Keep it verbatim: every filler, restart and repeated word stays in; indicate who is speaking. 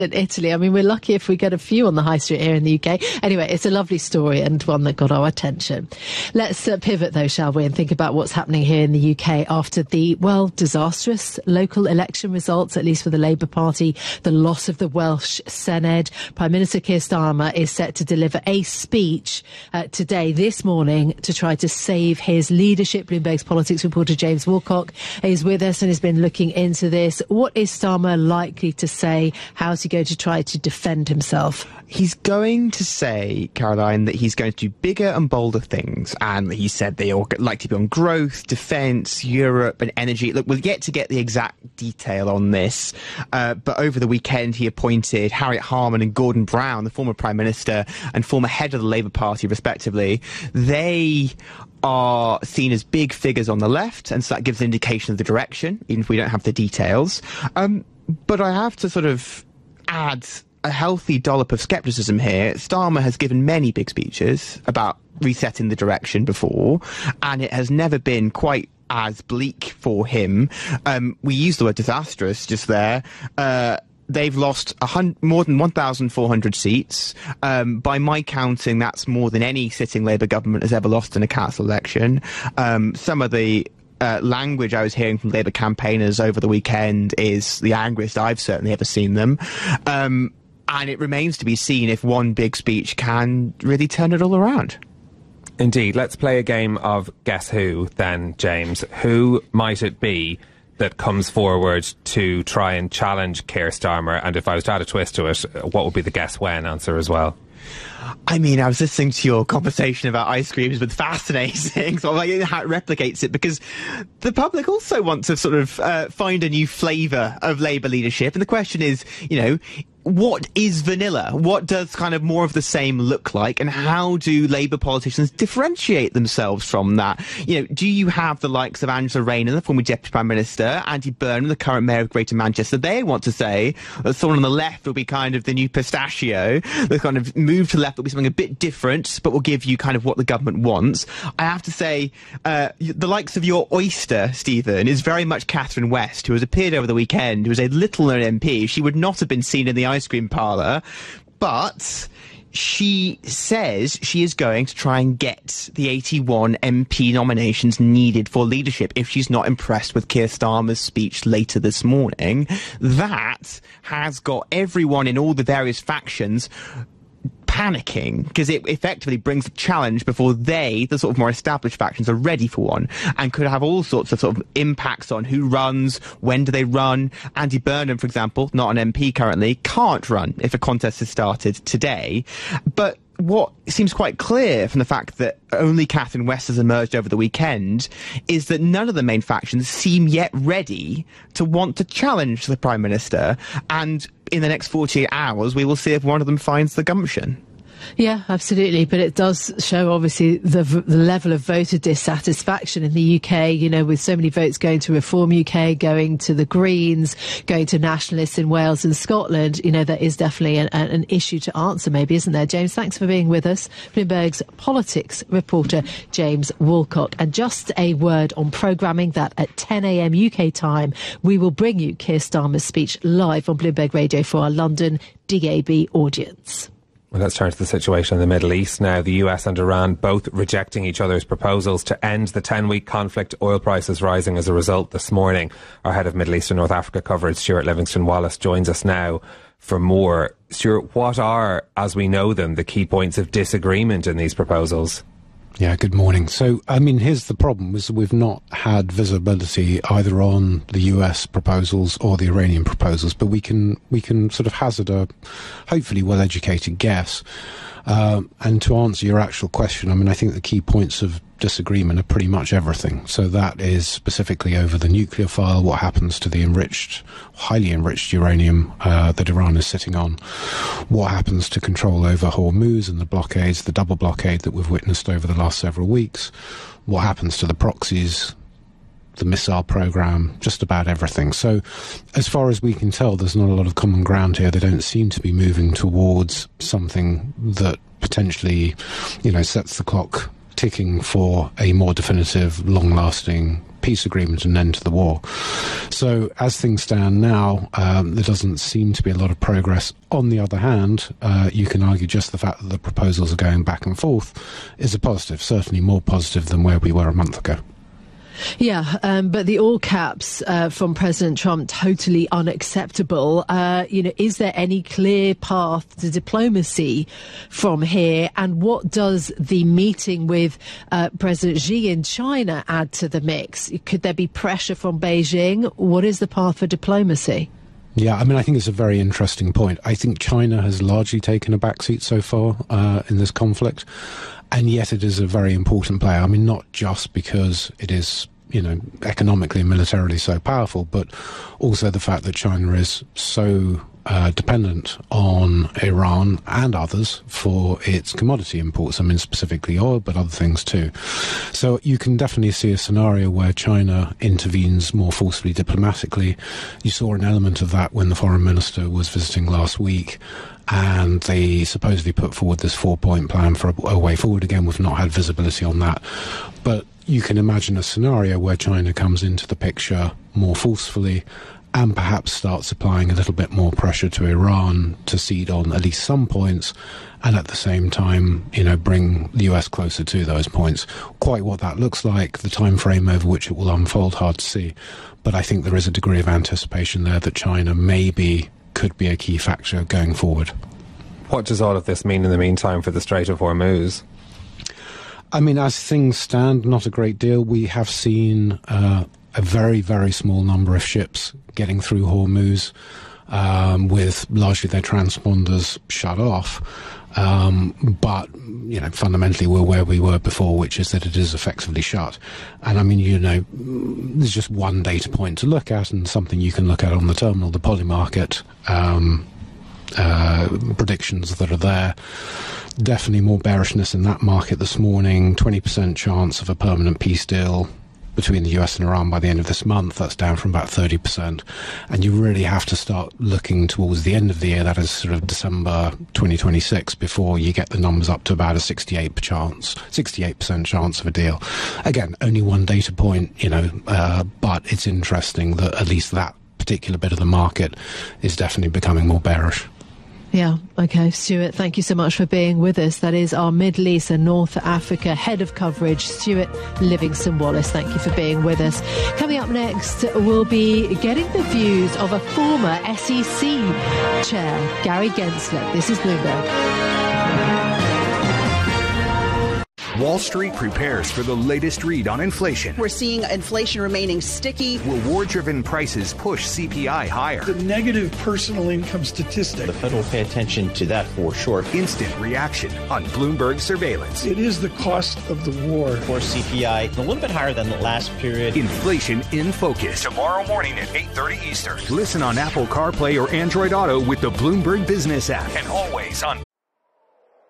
Speaker 1: in Italy. I mean, we're lucky if we get a few on the high street here in the U K. Anyway, it's a lovely story and one that got our attention. Let's uh, pivot, though, shall we, and think about what's happening here in the U K after the, well, disastrous local election results, at least for the Labour Party, the loss of the Welsh Senedd. Prime Minister Keir Starmer is set to deliver a speech uh, today, this morning, to try to save his leadership. Bloomberg's politics reporter James Woolcock is with us and has been looking into this. What is Starmer likely to say? How's he going to try to defend himself?
Speaker 2: He's going to say, Caroline, that he's going to do bigger and bolder things. And he said they all like to be on growth, defence, Europe and energy. Look, we'll yet to get the exact detail on this. Uh, but over the weekend, he appointed Harriet Harman and Gordon Brown, the former Prime Minister and former head of the Labour Party, respectively. They are seen as big figures on the left, and so that gives an indication of the direction, even if we don't have the details. Um, but I have to sort of add a healthy dollop of scepticism here. Starmer has given many big speeches about resetting the direction before, and it has never been quite as bleak for him. Um, we used the word disastrous just there. Uh, They've lost a hundred, more than one thousand four hundred seats. Um, by my counting, that's more than any sitting Labour government has ever lost in a council election. Um, some of the Uh, language I was hearing from Labour campaigners over the weekend is the angriest I've certainly ever seen them. Um, and it remains to be seen if one big speech can really turn it all around.
Speaker 3: Indeed. Let's play a game of Guess Who then, James. Who might it be that comes forward to try and challenge Keir Starmer? And if I was to add a twist to it, what would be the guess when answer as well?
Speaker 2: I mean, I was listening to your conversation about ice creams with fascinating, so like how it replicates it, because the public also want to sort of uh, find a new flavour of Labour leadership. And the question is, you know, what is vanilla? What does kind of more of the same look like? And how do Labour politicians differentiate themselves from that? You know, do you have the likes of Angela Rayner, the former Deputy Prime Minister, Andy Burnham, the current Mayor of Greater Manchester? They want to say that someone on the left will be kind of the new pistachio, the kind of move to the left will be something a bit different, but will give you kind of what the government wants. I have to say, uh, the likes of your oyster, Stephen, is very much Catherine West, who has appeared over the weekend, who is a little-known M P. She would not have been seen in the ice cream parlour, but she says she is going to try and get the eighty-one M P nominations needed for leadership if she's not impressed with Keir Starmer's speech later this morning. That has got everyone in all the various factions panicking, because it effectively brings a challenge before they, the sort of more established factions, are ready for one, and could have all sorts of sort of impacts on who runs, when do they run. Andy Burnham, for example, not an M P currently, can't run if a contest has started today. But what seems quite clear from the fact that only Catherine West has emerged over the weekend is that none of the main factions seem yet ready to want to challenge the Prime Minister, and in the next forty-eight hours we will see if one of them finds the gumption.
Speaker 1: Yeah, absolutely. But it does show, obviously, the, the level of voter dissatisfaction in the U K, you know, with so many votes going to Reform U K, going to the Greens, going to Nationalists in Wales and Scotland. You know, there is definitely an, an issue to answer, maybe, isn't there? James, thanks for being with us. Bloomberg's politics reporter, James Woolcock. And just a word on programming that at ten a m U K time, we will bring you Keir Starmer's speech live on Bloomberg Radio for our London D A B audience.
Speaker 3: Well, let's turn to the situation in the Middle East now. The U S and Iran both rejecting each other's proposals to end the ten-week conflict, oil prices rising as a result this morning. Our head of Middle East and North Africa coverage, Stuart Livingston-Wallace, joins us now for more. Stuart, what are, as we know them, the key points of disagreement in these proposals?
Speaker 4: Yeah, good morning. So, I mean, here's the problem, is we've not had visibility either on the U S proposals or the Iranian proposals, but we can we can sort of hazard a hopefully well-educated guess. Um, and to answer your actual question, I mean, I think the key points of disagreement are pretty much everything. So that is specifically over the nuclear file, what happens to the enriched, highly enriched uranium uh, that Iran is sitting on, what happens to control over Hormuz and the blockades, the double blockade that we've witnessed over the last several weeks, what happens to the proxies, the missile program, just about everything. So as far as we can tell, there's not a lot of common ground here. They don't seem to be moving towards something that potentially, you know, sets the clock ticking for a more definitive, long-lasting peace agreement and end to the war. So as things stand now, um, there doesn't seem to be a lot of progress. On the other hand, uh, you can argue just the fact that the proposals are going back and forth is a positive, certainly more positive than where we were a month ago.
Speaker 1: Yeah, um, but the all caps uh, from President Trump, totally unacceptable. Uh, you know, is there any clear path to diplomacy from here? And what does the meeting with uh, President Xi in China add to the mix? Could there be pressure from Beijing? What is the path for diplomacy?
Speaker 4: Yeah, I mean, I think it's a very interesting point. I think China has largely taken a backseat so far uh, in this conflict, and yet it is a very important player. I mean, not just because it is, you know, economically and militarily so powerful, but also the fact that China is so uh, dependent on Iran and others for its commodity imports. I mean, specifically oil, but other things too. So you can definitely see a scenario where China intervenes more forcefully diplomatically. You saw an element of that when the foreign minister was visiting last week, and they supposedly put forward this four-point plan for a, a way forward. Again, we've not had visibility on that. But you can imagine a scenario where China comes into the picture more forcefully and perhaps starts applying a little bit more pressure to Iran to cede on at least some points, and at the same time, you know, bring the U S closer to those points. Quite what that looks like, the time frame over which it will unfold, hard to see. But I think there is a degree of anticipation there that China maybe could be a key factor going forward.
Speaker 3: What does all of this mean in the meantime for the Strait of Hormuz?
Speaker 4: I mean, as things stand, not a great deal. We have seen uh, a very, very small number of ships getting through Hormuz um, with largely their transponders shut off. Um, but, you know, fundamentally we're where we were before, which is that it is effectively shut. And I mean, you know, there's just one data point to look at and something you can look at on the terminal, the poly market um, uh, predictions that are there. Definitely more bearishness in that market this morning, twenty percent chance of a permanent peace deal between the U S and Iran by the end of this month. That's down from about thirty percent. And you really have to start looking towards the end of the year, that is sort of December twenty twenty-six, before you get the numbers up to about a sixty-eight percent chance, sixty-eight percent chance of a deal. Again, only one data point, you know, uh, but it's interesting that at least that particular bit of the market is definitely becoming more bearish.
Speaker 1: Yeah, okay. Stuart, thank you so much for being with us. That is our Middle East and North Africa head of coverage, Stuart Livingston-Wallace. Thank you for being with us. Coming up next, we'll be getting the views of a former S E C chair, Gary Gensler. This is Bloomberg.
Speaker 5: Wall Street prepares for the latest read on inflation.
Speaker 6: We're seeing inflation remaining sticky.
Speaker 5: Reward-driven prices push C P I higher.
Speaker 7: The negative personal income statistic.
Speaker 8: The Fed will pay attention to that for sure.
Speaker 5: Instant reaction on Bloomberg surveillance.
Speaker 7: It is the cost of the war.
Speaker 8: For C P I, a little bit higher than the last period.
Speaker 5: Inflation in focus. Tomorrow morning at eight thirty Eastern. Listen on Apple CarPlay or Android Auto with the Bloomberg Business app. And always on